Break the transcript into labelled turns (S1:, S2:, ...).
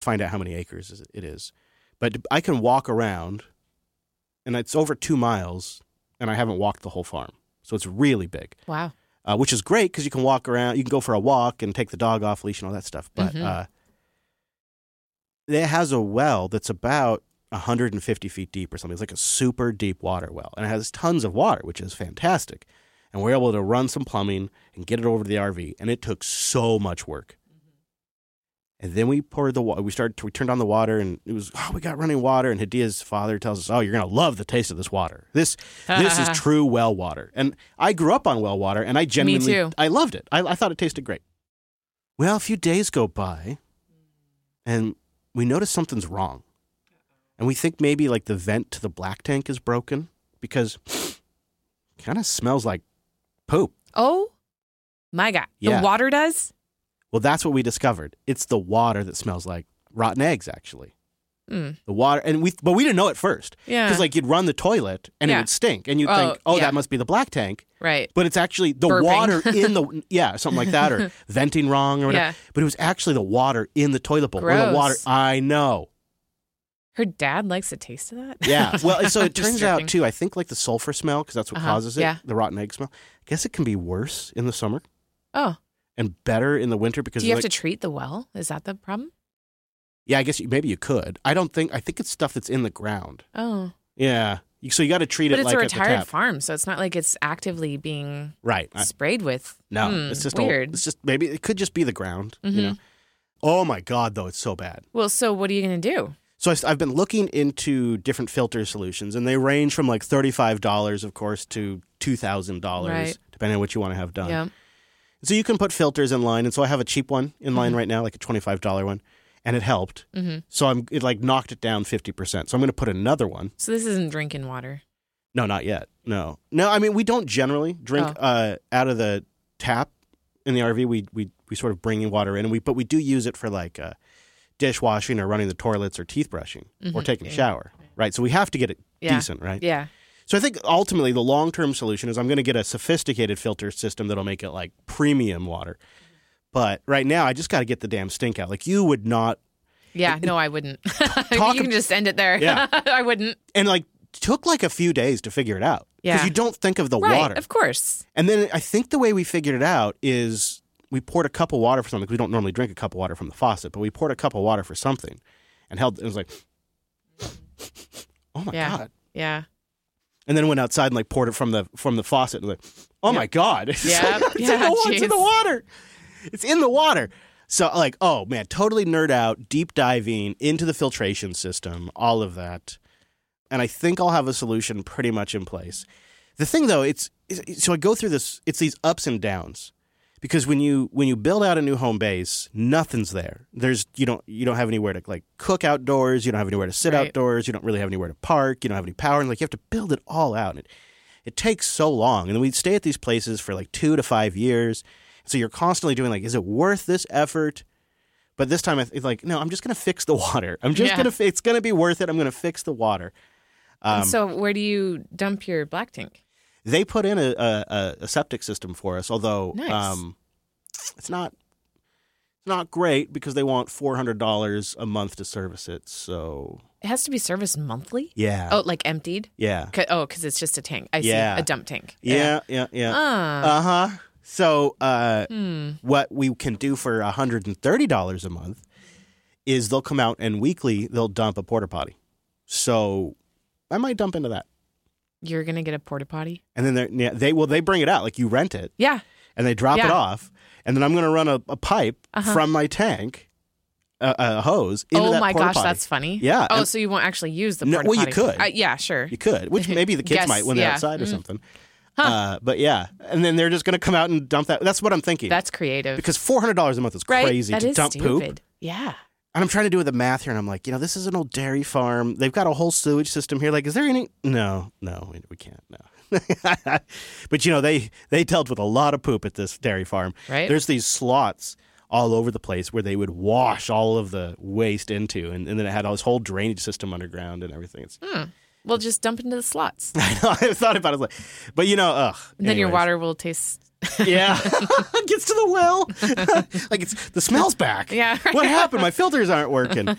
S1: find out how many acres it is. But I can walk around, and it's over 2 miles, and I haven't walked the whole farm. So it's really big.
S2: Wow.
S1: Which is great because you can walk around. You can go for a walk and take the dog off leash and all that stuff. But it has a well that's about 150 feet deep or something. It's like a super deep water well. And it has tons of water, which is fantastic. And we're able to run some plumbing and get it over to the RV. And it took so much work. And then we poured the water. We turned on the water, and it was, we got running water. And Hadia's father tells us, you're going to love the taste of this water. This is true well water. And I grew up on well water, and I genuinely,
S2: Me too.
S1: I loved it. I thought it tasted great. Well, a few days go by, and we notice something's wrong. And we think maybe like the vent to the black tank is broken because it kind of smells like poop.
S2: Oh, my God.
S1: Yeah.
S2: The water does?
S1: Well, that's what we discovered. It's the water that smells like rotten eggs, actually. The water, but we didn't know at first.
S2: Yeah.
S1: Because like you'd run the toilet and it would stink, and you'd think, that must be the black tank.
S2: Right.
S1: But it's actually the
S2: Burping.
S1: water in the something like that, or venting wrong or whatever.
S2: Yeah.
S1: But it was actually the water in the toilet bowl. Or the
S2: Gross.
S1: water. I know.
S2: Her dad likes the taste of that?
S1: Yeah. Well, so it
S2: Just
S1: turns
S2: joking.
S1: out too. I think like the sulfur smell, because that's what causes it.
S2: Yeah.
S1: The rotten egg smell. I guess it can be worse in the summer
S2: Oh.
S1: and better in the winter because
S2: Do you have to treat the well? Is that the problem?
S1: Yeah, I guess maybe you could. I think it's stuff that's in the ground.
S2: Oh.
S1: Yeah. So you got to treat
S2: But
S1: it
S2: it's
S1: like
S2: a
S1: at the
S2: retired
S1: tap.
S2: farm, so it's not like it's actively being
S1: Right.
S2: sprayed with.
S1: No, it's just
S2: weird.
S1: It's just maybe it could just be the ground, you know. Oh my God, though, it's so bad.
S2: Well, so what are you going to do?
S1: So I've been looking into different filter solutions, and they range from like $35, of course, to $2,000,
S2: Right.
S1: depending on what you want to have done.
S2: Yeah.
S1: So you can put filters in line, and so I have a cheap one in line right now, like a $25 one, and it helped. So it like knocked it down 50%. So I'm going to put another one.
S2: So this isn't drinking water.
S1: No, not yet. No. I mean, we don't generally drink out of the tap in the RV. We sort of bring in water in, but we do use it for like dishwashing or running the toilets or teeth brushing or taking a shower, right? So we have to get it decent, right?
S2: Yeah.
S1: So I think ultimately the long-term solution is I'm going to get a sophisticated filter system that'll make it like premium water. But right now I just got to get the damn stink out. Like you would not.
S2: Yeah, no, I wouldn't. You can just end it there.
S1: Yeah.
S2: I wouldn't.
S1: And like took like a few days to figure it out.
S2: Yeah.
S1: Because you don't think of the
S2: Right,
S1: water.
S2: of course.
S1: And then I think the way we figured it out is we poured a cup of water for something. 'Cause we don't normally drink a cup of water from the faucet, but we poured a cup of water for something and it was like, oh my God.
S2: Yeah.
S1: And then went outside and like poured it from the faucet and like, oh my God. It's,
S2: Yeah.
S1: it's in the water. It's in the water. So like, oh man, totally nerd out, deep diving into the filtration system, all of that. And I think I'll have a solution pretty much in place. The thing though, so I go through this, it's these ups and downs. Because when you build out a new home base, nothing's there. You don't have anywhere to like cook outdoors. You don't have anywhere to sit outdoors. You don't really have anywhere to park. You don't have any power, and like you have to build it all out. And it takes so long. And then we stay at these places for like 2 to 5 years. So you're constantly doing like, is it worth this effort? But this time it's like, no, I'm just going to fix the water. It's going to be worth it. I'm going to fix the water.
S2: And so where do you dump your black tank?
S1: They put in a septic system for us, although
S2: Nice.
S1: it's not great because they want $400 a month to service it. So
S2: It has to be serviced monthly?
S1: yeah,
S2: Oh, like emptied?
S1: yeah,
S2: Because it's just a tank. I see.
S1: Yeah.
S2: A dump tank.
S1: yeah.
S2: Ah.
S1: So what we can do for $130 a month is they'll come out and weekly they'll dump a porta potty. So I might dump into that.
S2: You're going to get a porta potty?
S1: And then they bring it out like you rent it.
S2: Yeah.
S1: And they drop it
S2: Yeah.
S1: off, and then I'm going to run a pipe from my tank, a hose, into that
S2: Oh my
S1: porta
S2: gosh,
S1: potty.
S2: that's funny.
S1: Yeah.
S2: Oh,
S1: and
S2: so you won't actually use the
S1: No,
S2: porta
S1: well, you
S2: potty?
S1: could.
S2: Yeah, sure.
S1: you could, which maybe the kids
S2: Guess,
S1: might when they're
S2: yeah.
S1: outside or something. But yeah, and then they're just going to come out and dump that. That's what I'm thinking.
S2: That's creative.
S1: Because $400 a month is
S2: right?
S1: crazy
S2: That
S1: to
S2: is
S1: dump
S2: stupid.
S1: poop.
S2: Yeah.
S1: And I'm trying to do the math here, and I'm like, this is an old dairy farm. They've got a whole sewage system here. Like, is there any? No, we can't. No. But they dealt with a lot of poop at this dairy farm.
S2: Right.
S1: There's these slots all over the place where they would wash all of the waste into, and then it had all this whole drainage system underground and everything. It's,
S2: Well, just dump into the slots.
S1: I know, I thought about it, but
S2: And then your
S1: anyways.
S2: water will taste.
S1: Yeah, it gets to the well. Like the smell's back.
S2: Yeah, right.
S1: What happened? My filters aren't working.